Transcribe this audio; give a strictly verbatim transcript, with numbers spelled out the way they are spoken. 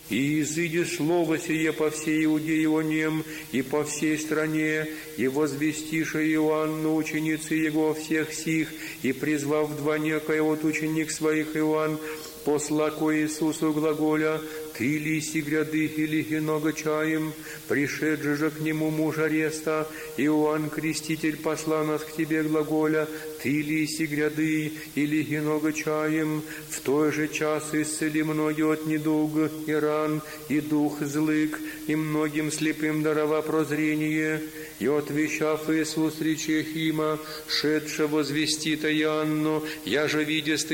И изыдет слово сие по всей Иудее Ионем и по всей стране, и возвестишь Иоанну ученицы его всех сих, и призвав два некоего от ученик своих Иоанн, посла ко Иисусу глаголя: «Ты ли си гряды или много чаем?» Пришедший же к нему муж ареста, Иоанн Креститель, посла нас к тебе глаголя: «Ты ли си гряды или много чаем?» В той же час исцели многие от недуг и ран, и дух злык, и многим слепым дарова прозрение. И отвещав Иисус речех има, шедше возвестит Иоанну: «Я же видя